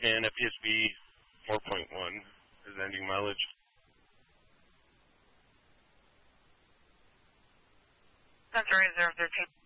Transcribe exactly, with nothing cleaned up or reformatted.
and F P S B four point one is ending mileage. Central Reserve thirteen.